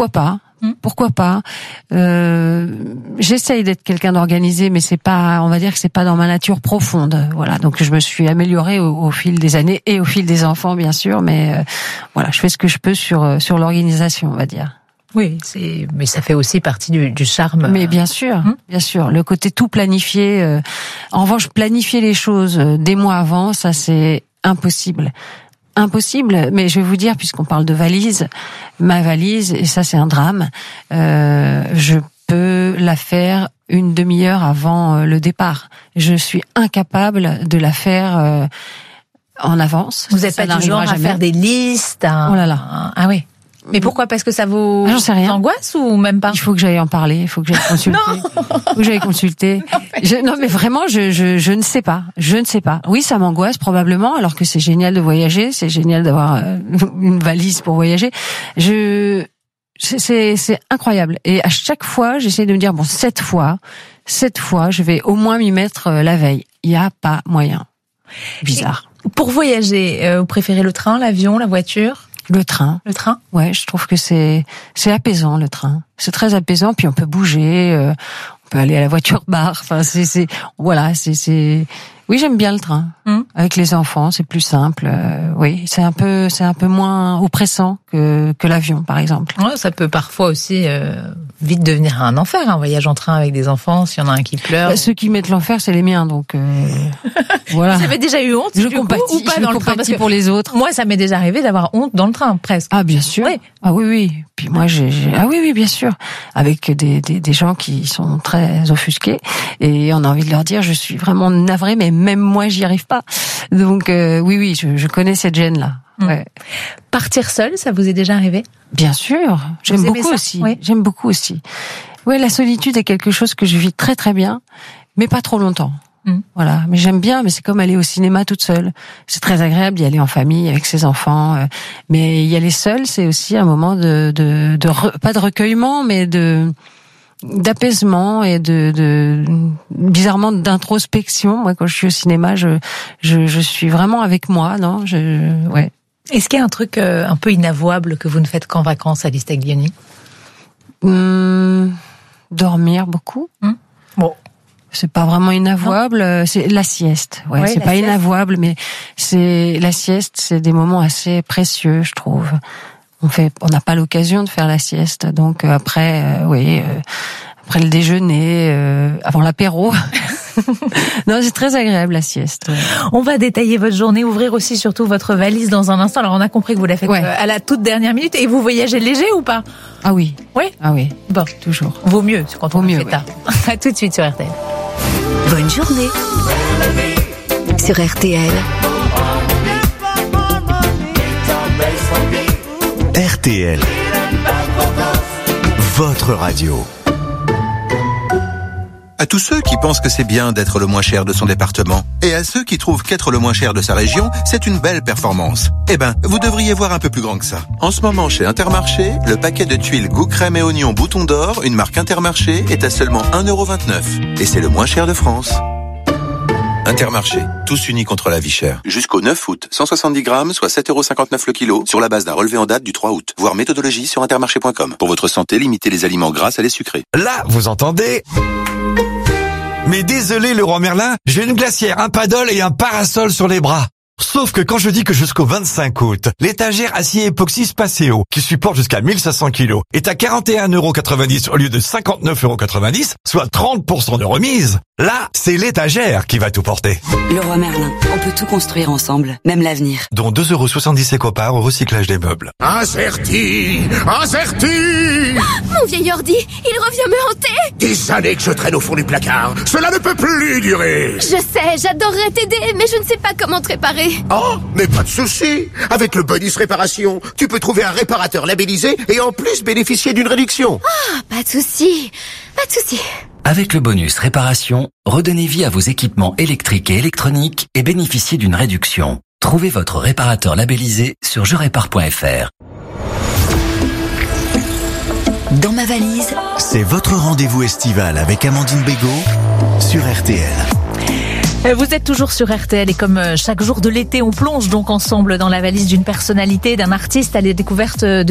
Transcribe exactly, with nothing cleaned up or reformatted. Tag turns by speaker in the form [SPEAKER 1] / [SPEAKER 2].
[SPEAKER 1] pourquoi pas. Pourquoi pas. Euh, j'essaye d'être quelqu'un d'organisé, mais c'est pas, on va dire que c'est pas dans ma nature profonde. Voilà, donc je me suis améliorée au, au fil des années et au fil des enfants, bien sûr, mais euh, voilà, je fais ce que je peux sur sur l'organisation, on va dire.
[SPEAKER 2] Oui, c'est, mais ça fait aussi partie du, du charme.
[SPEAKER 1] Mais bien sûr, hum. bien sûr, le côté tout planifié. Euh, en revanche, planifier les choses des mois avant, ça c'est impossible. Impossible, mais je vais vous dire, puisqu'on parle de valise, ma valise, et ça c'est un drame, euh, je peux la faire une demi-heure avant le départ. Je suis incapable de la faire euh, en avance.
[SPEAKER 2] Vous n'êtes pas du genre à faire des listes à...
[SPEAKER 1] Oh là là.
[SPEAKER 2] Ah oui. Mais pourquoi? Parce que ça vous,
[SPEAKER 1] ah, j'en sais rien.
[SPEAKER 2] angoisse ou même pas?
[SPEAKER 1] Il faut que j'aille en parler, il faut que j'aille consulter.
[SPEAKER 2] Non.
[SPEAKER 1] Il faut que j'aille consulter. Non mais... Je, non mais vraiment, je, je, je ne sais pas. Je ne sais pas. Oui, ça m'angoisse probablement, alors que c'est génial de voyager, c'est génial d'avoir une valise pour voyager. Je, c'est, c'est, c'est incroyable. Et à chaque fois, j'essaie de me dire, bon, cette fois, cette fois, je vais au moins m'y mettre la veille. Il n'y a pas moyen. Bizarre.
[SPEAKER 2] Et pour voyager, euh, vous préférez le train, l'avion, la voiture?
[SPEAKER 1] Le train.
[SPEAKER 2] Le train?
[SPEAKER 1] Ouais, je trouve que c'est c'est apaisant, le train. C'est très apaisant, puis on peut bouger, euh, on peut aller à la voiture bar. Enfin, c'est c'est voilà, c'est c'est oui, j'aime bien le train. Mmh. Avec les enfants, c'est plus simple. Euh, oui, c'est un peu c'est un peu moins oppressant que que l'avion, par exemple.
[SPEAKER 2] Ouais, ça peut parfois aussi euh, vite devenir un enfer, un voyage en train avec des enfants, s'il y en a un qui pleure.
[SPEAKER 1] Bah, ceux qui mettent l'enfer, c'est les miens, donc euh, voilà.
[SPEAKER 2] Vous avez déjà eu honte
[SPEAKER 1] je
[SPEAKER 2] du
[SPEAKER 1] compatis,
[SPEAKER 2] coup, ou pas
[SPEAKER 1] je
[SPEAKER 2] dans le train, parce que
[SPEAKER 1] pour les autres.
[SPEAKER 2] Moi, ça m'est déjà arrivé d'avoir honte dans le train, presque.
[SPEAKER 1] Ah bien sûr.
[SPEAKER 2] Oui.
[SPEAKER 1] Ah oui oui. Puis moi j'ai, j'ai ah oui oui bien sûr, avec des, des des gens qui sont très offusqués et on a envie de leur dire je suis vraiment navrée, mais même moi j'y arrive pas. Donc euh, oui oui, je, je connais cette gêne là.
[SPEAKER 2] Mmh.
[SPEAKER 1] Ouais.
[SPEAKER 2] Partir seul, ça vous est déjà arrivé?
[SPEAKER 1] Bien sûr, j'aime beaucoup
[SPEAKER 2] ça
[SPEAKER 1] aussi.
[SPEAKER 2] Oui.
[SPEAKER 1] J'aime beaucoup aussi. Ouais, la solitude est quelque chose que je vis très très bien, mais pas trop longtemps. Mmh. Voilà, mais j'aime bien, mais c'est comme aller au cinéma toute seule. C'est très agréable d'y aller en famille avec ses enfants, euh, mais y aller seule, c'est aussi un moment de, de, de re, pas de recueillement, mais de d'apaisement et de, de bizarrement d'introspection. Moi, quand je suis au cinéma, je je, je suis vraiment avec moi, non Je ouais.
[SPEAKER 2] Est-ce qu'il y a un truc euh, un peu inavouable que vous ne faites qu'en vacances, Alice Taglioni?
[SPEAKER 1] Hum, dormir beaucoup.
[SPEAKER 2] Hum. Bon.
[SPEAKER 1] C'est pas vraiment inavouable, non. C'est la sieste. Ouais, ouais c'est pas sieste. Inavouable, mais c'est la sieste, c'est des moments assez précieux, je trouve. On fait, on n'a pas l'occasion de faire la sieste, donc après, euh, oui, euh, après le déjeuner, euh, avant l'apéro. Non, c'est très agréable la sieste. Ouais.
[SPEAKER 2] On va détailler votre journée, ouvrir aussi surtout votre valise dans un instant. Alors on a compris que vous la faites ouais. à la toute dernière minute. Et vous voyagez léger ou pas?
[SPEAKER 1] Ah oui.
[SPEAKER 2] Oui.
[SPEAKER 1] Ah oui.
[SPEAKER 2] Bon,
[SPEAKER 1] toujours.
[SPEAKER 2] Vaut mieux quand on
[SPEAKER 1] Vaut mieux,
[SPEAKER 2] fait tard. À tout de suite sur R T L.
[SPEAKER 3] Bonne journée sur R T L.
[SPEAKER 4] R T L, votre radio. À tous ceux qui pensent que c'est bien d'être le moins cher de son département, et à ceux qui trouvent qu'être le moins cher de sa région, c'est une belle performance. Eh ben, vous devriez voir un peu plus grand que ça. En ce moment, chez Intermarché, le paquet de tuiles goût crème et oignon bouton d'or, une marque Intermarché, est à seulement un euro vingt-neuf. Et c'est le moins cher de France. Intermarché, tous unis contre la vie chère. Jusqu'au neuf août, cent soixante-dix grammes, soit sept euros cinquante-neuf le kilo, sur la base d'un relevé en date du trois août. Voir méthodologie sur intermarché point com. Pour votre santé, limitez les aliments gras à les sucrés.
[SPEAKER 5] Là, vous entendez ? Mais désolé, Leroy Merlin, j'ai une glacière, un paddle et un parasol sur les bras. Sauf que quand je dis que jusqu'au vingt-cinq août, l'étagère acier époxy Spaceo, qui supporte jusqu'à mille cinq cents kilos, est à quarante et un euros quatre-vingt-dix au lieu de cinquante-neuf euros quatre-vingt-dix, soit trente pour cent de remise. Là, c'est l'étagère qui va tout porter.
[SPEAKER 6] Leroy Merlin, on peut tout construire ensemble, même l'avenir.
[SPEAKER 5] Dont deux euros soixante-dix éco-parts au recyclage des meubles.
[SPEAKER 7] Incerti, incerti.
[SPEAKER 8] Ah, mon vieil ordi, il revient me hanter.
[SPEAKER 7] Des années que je traîne au fond du placard, cela ne peut plus durer.
[SPEAKER 8] Je sais, j'adorerais t'aider, mais je ne sais pas comment te réparer.
[SPEAKER 7] Oh, mais pas de souci. Avec le bonus réparation, tu peux trouver un réparateur labellisé et en plus bénéficier d'une réduction.
[SPEAKER 8] Ah, oh, pas de souci, pas de souci.
[SPEAKER 9] Avec le bonus réparation, redonnez vie à vos équipements électriques et électroniques et bénéficiez d'une réduction. Trouvez votre réparateur labellisé sur je répare point f r.
[SPEAKER 3] Dans ma valise,
[SPEAKER 4] c'est votre rendez-vous estival avec Amandine Bégaud sur R T L.
[SPEAKER 2] Vous êtes toujours sur R T L et comme chaque jour de l'été, on plonge donc ensemble dans la valise d'une personnalité, d'un artiste à la découverte de